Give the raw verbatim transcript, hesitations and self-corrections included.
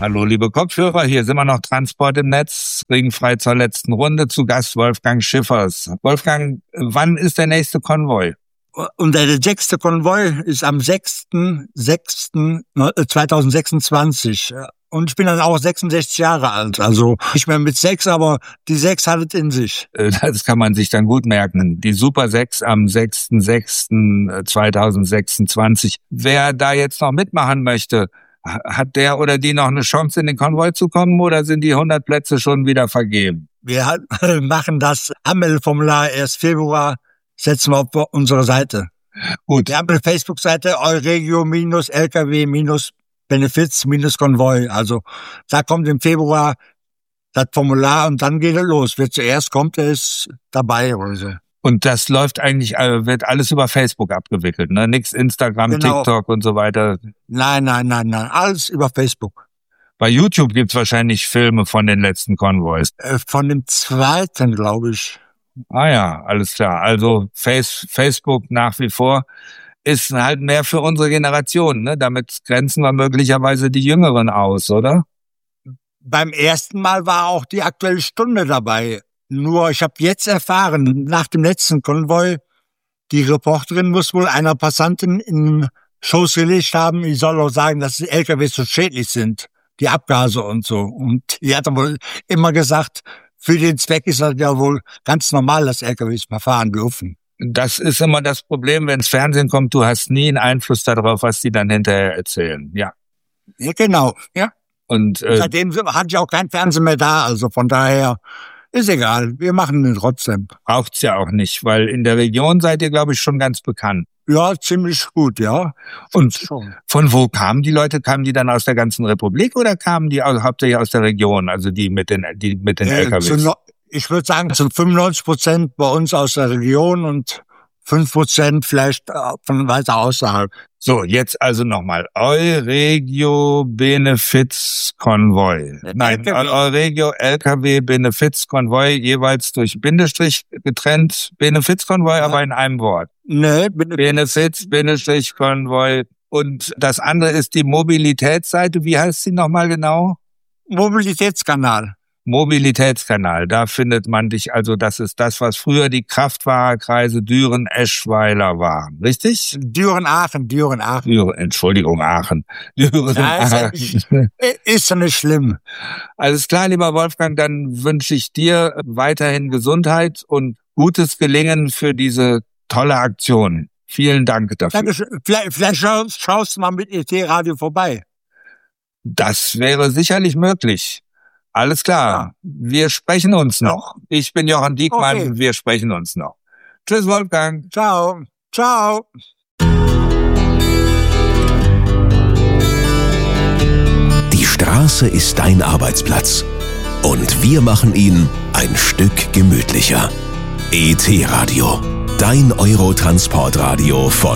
Hallo, liebe Kopfhörer, hier sind wir noch Transport im Netz, ringfrei zur letzten Runde, zu Gast Wolfgang Schiffers. Wolfgang, wann ist der nächste Konvoi? Und der sechste Konvoi ist am sechsten sechsten zweitausendsechsundzwanzig. Und ich bin dann auch sechsundsechzig Jahre alt, also nicht mehr mit sechs, aber die sechs hat es in sich. Das kann man sich dann gut merken. Die Super sechs am sechsten sechsten zweitausendsechsundzwanzig. Wer da jetzt noch mitmachen möchte, hat der oder die noch eine Chance, in den Konvoi zu kommen, oder sind die hundert Plätze schon wieder vergeben? Wir machen das Anmeldeformular erst Februar, setzen wir auf unsere Seite. Gut. Wir haben eine Facebook-Seite Euregio-L K W-Benefits-Konvoi. Also da kommt im Februar das Formular und dann geht er los. Wer zuerst kommt, der ist dabei oder so. Und das läuft eigentlich, wird alles über Facebook abgewickelt, ne? Nix Instagram, genau. TikTok und so weiter. Nein, nein, nein, nein. Alles über Facebook. Bei YouTube gibt's wahrscheinlich Filme von den letzten Konvois. Äh, von dem zweiten, glaube ich. Ah ja, alles klar. Also Face, Facebook nach wie vor ist halt mehr für unsere Generation, ne? Damit grenzen wir möglicherweise die Jüngeren aus, oder? Beim ersten Mal war auch die Aktuelle Stunde dabei. Nur ich habe jetzt erfahren, nach dem letzten Konvoi, die Reporterin muss wohl einer Passantin in Shows gelegt haben, ich soll auch sagen, dass die L K Ws so schädlich sind, die Abgase und so. Und die hat wohl immer gesagt, für den Zweck ist das ja wohl ganz normal, dass L K Ws mal fahren dürfen. Das ist immer das Problem, wenn ins Fernsehen kommt, du hast nie einen Einfluss darauf, was die dann hinterher erzählen. Ja. Ja, genau, ja. Und äh, seitdem hat ja auch kein Fernsehen mehr da, also von daher ist egal, wir machen den trotzdem. Braucht's ja auch nicht, weil in der Region seid ihr, glaube ich, schon ganz bekannt. Ja, ziemlich gut, ja. Und schon. Von wo kamen die Leute? Kamen die dann aus der ganzen Republik oder kamen die aus, hauptsächlich aus der Region, also die mit den, die mit den äh, L K Ws? Zu, ich würde sagen, zu fünfundneunzig Prozent bei uns aus der Region und fünf Prozent vielleicht von weiter außerhalb. So, jetzt also nochmal. Euregio Benefits Konvoi. Nein, Euregio L K W Benefits Konvoi, jeweils durch Bindestrich getrennt. Benefits Konvoi, ja. Aber in einem Wort. Nee, Benefits, Bindestrich Konvoi. Und das andere ist die Mobilitätsseite. Wie heißt sie nochmal genau? Mobilitätskanal. Mobilitätskanal, da findet man dich, also das ist das, was früher die Kraftfahrerkreise Düren-Eschweiler waren, richtig? Düren-Aachen, Düren-Aachen. Düren, Entschuldigung, Aachen. Düren-Aachen. Ist ja nicht schlimm. Alles klar, lieber Wolfgang, dann wünsche ich dir weiterhin Gesundheit und gutes Gelingen für diese tolle Aktion. Vielen Dank dafür. Dankeschön. Vielleicht, vielleicht schaust, schaust du mal mit E T-Radio vorbei. Das wäre sicherlich möglich. Alles klar, wir sprechen uns noch. Ich bin Jochen Diekmann, okay. Wir sprechen uns noch. Tschüss, Wolfgang. Ciao. Ciao. Die Straße ist dein Arbeitsplatz. Und wir machen ihn ein Stück gemütlicher. E T-Radio, dein Eurotransportradio von